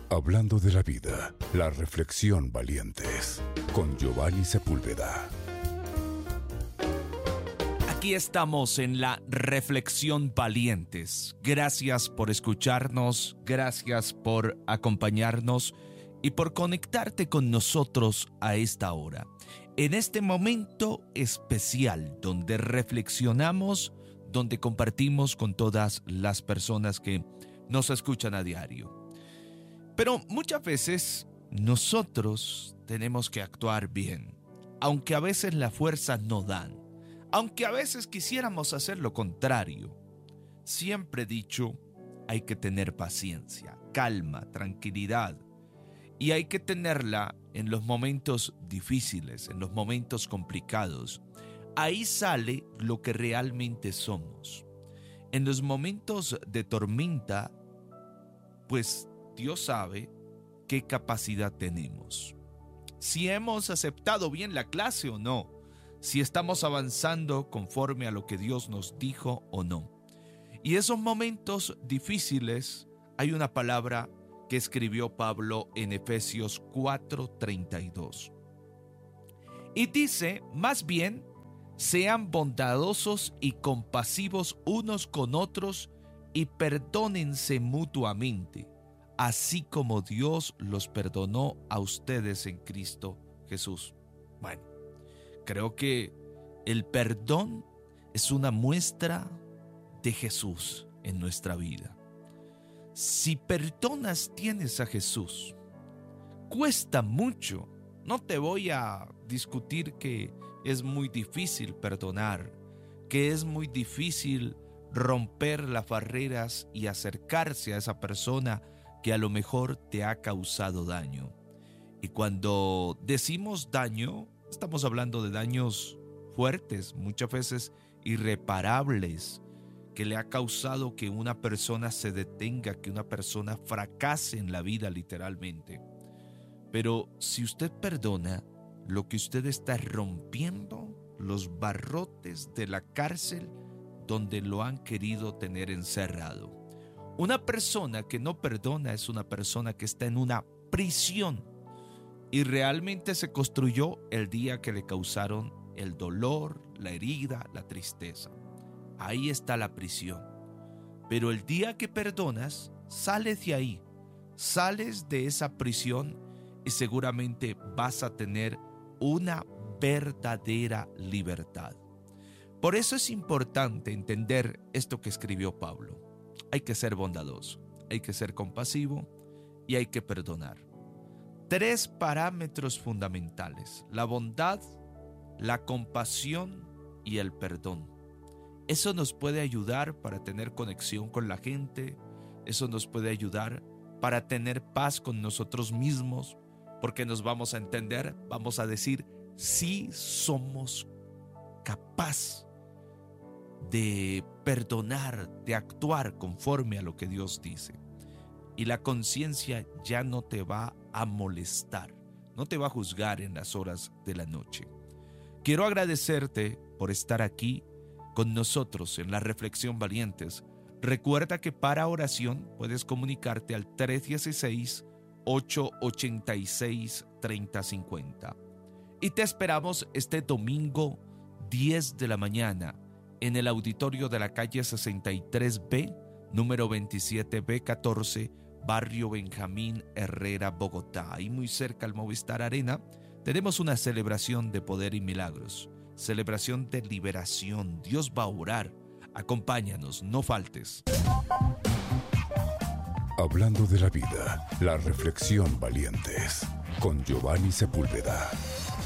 Hablando de la vida, la reflexión valientes, con Giovanni Sepúlveda. Aquí estamos en la reflexión valientes. Gracias por escucharnos, gracias por acompañarnos y por conectarte con nosotros a esta hora. En este momento especial donde reflexionamos, donde compartimos con todas las personas que nos escuchan a diario. Pero muchas veces nosotros tenemos que actuar bien, aunque a veces las fuerzas no dan, aunque a veces quisiéramos hacer lo contrario. Siempre he dicho, hay que tener paciencia, calma, tranquilidad, y hay que tenerla en los momentos difíciles, en los momentos complicados. Ahí sale lo que realmente somos. En los momentos de tormenta, pues Dios sabe qué capacidad tenemos. Si hemos aceptado bien la clase o no. Si estamos avanzando conforme a lo que Dios nos dijo o no. Y esos momentos difíciles, hay una palabra que escribió Pablo en Efesios 4:32. Y dice, más bien, sean bondadosos y compasivos unos con otros y perdónense mutuamente, así como Dios los perdonó a ustedes en Cristo Jesús. Bueno, creo que el perdón es una muestra de Jesús en nuestra vida. Si perdonas, tienes a Jesús. Cuesta mucho. No te voy a discutir que es muy difícil perdonar, que es muy difícil romper las barreras y acercarse a esa persona que a lo mejor te ha causado daño. Y cuando decimos daño, estamos hablando de daños fuertes, muchas veces irreparables, que le ha causado que una persona se detenga, que una persona fracase en la vida literalmente. Pero si usted perdona, lo que usted está rompiendo los barrotes de la cárcel donde lo han querido tener encerrado. Una persona que no perdona es una persona que está en una prisión y realmente se construyó el día que le causaron el dolor, la herida, la tristeza. Ahí está la prisión. Pero el día que perdonas, sales de ahí, sales de esa prisión y seguramente vas a tener una verdadera libertad. Por eso es importante entender esto que escribió Pablo. Hay que ser bondadoso, hay que ser compasivo y hay que perdonar. 3 parámetros fundamentales: la bondad, la compasión y el perdón. Eso nos puede ayudar para tener conexión con la gente, eso nos puede ayudar para tener paz con nosotros mismos, porque nos vamos a entender, vamos a decir, sí somos capaces de perdonar, de actuar conforme a lo que Dios dice. Y la conciencia ya no te va a molestar, no te va a juzgar en las horas de la noche. Quiero agradecerte por estar aquí con nosotros en la Reflexión Valientes. Recuerda que para oración puedes comunicarte al 316-886-3050. Y te esperamos este domingo 10 de la mañana en el auditorio de la calle 63B, número 27B14, barrio Benjamín Herrera, Bogotá. Ahí muy cerca al Movistar Arena tenemos una celebración de poder y milagros, celebración de liberación. Dios va a orar. Acompáñanos, no faltes. Hablando de la vida, la reflexión valientes, con Giovanni Sepúlveda.